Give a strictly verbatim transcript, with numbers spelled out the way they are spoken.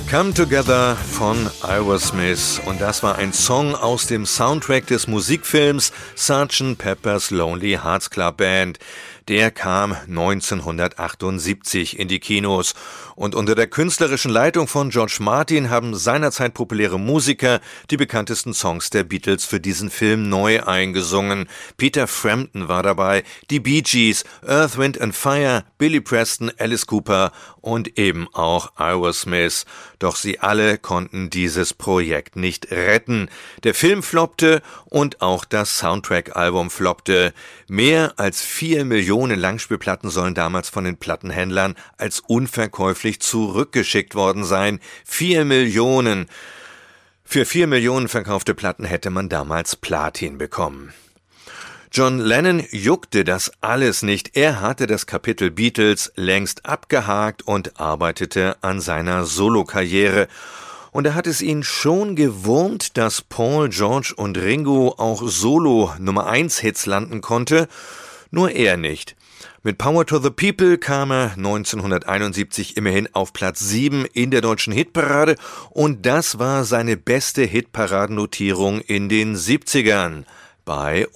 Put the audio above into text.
Come Together von Aerosmith, und das war ein Song aus dem Soundtrack des Musikfilms Sergeant Pepper's Lonely Hearts Club Band. Der kam neunzehnhundertachtundsiebzig in die Kinos, und unter der künstlerischen Leitung von George Martin haben seinerzeit populäre Musiker die bekanntesten Songs der Beatles für diesen Film neu eingesungen. Peter Frampton war dabei, die Bee Gees, Earth, Wind and Fire, Billy Preston, Alice Cooper und eben auch Aerosmith. Doch sie alle konnten dieses Projekt nicht retten. Der Film floppte und auch das Soundtrack-Album floppte. Mehr als vier Millionen Langspielplatten sollen damals von den Plattenhändlern als unverkäuflich zurückgeschickt worden sein. Vier Millionen. Für vier Millionen verkaufte Platten hätte man damals Platin bekommen. John Lennon juckte das alles nicht. Er hatte das Kapitel Beatles längst abgehakt und arbeitete an seiner Solokarriere. Und er hat es ihn schon gewurmt, dass Paul, George und Ringo auch Solo Nummer eins Hits landen konnte, nur er nicht. Mit Power to the People kam er neunzehnhunderteinundsiebzig immerhin auf Platz sieben in der deutschen Hitparade, und das war seine beste Hitparadennotierung in den siebzigern. Bei